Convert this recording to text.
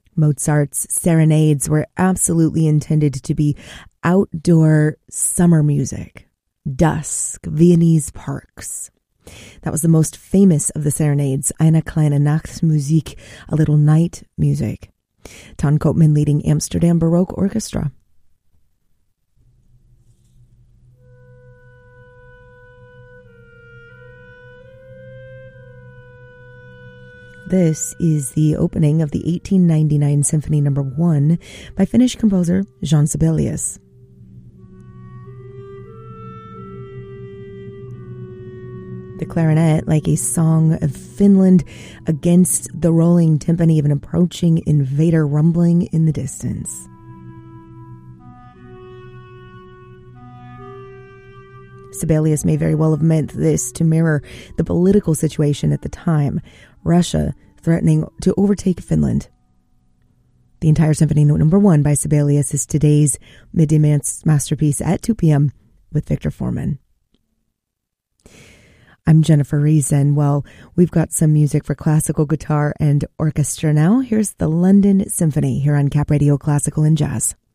Mozart's serenades were absolutely intended to be outdoor summer music. Dusk, Viennese parks. That was the most famous of the serenades, Eine kleine Nachtmusik, a little night music. Ton Koopman leading Amsterdam Baroque Orchestra. This is the opening of the 1899 Symphony No. 1 by Finnish composer Jean Sibelius. The clarinet, like a song of Finland against the rolling timpani of an approaching invader rumbling in the distance. Sibelius may very well have meant this to mirror the political situation at the time, Russia threatening to overtake Finland. The entire Symphony No. 1 by Sibelius is today's midday masterpiece at 2 p.m. with Victor Foreman. I'm Jennifer Reason. Well, we've got some music for classical guitar and orchestra now. Here's the London Symphony here on Cap Radio Classical and Jazz.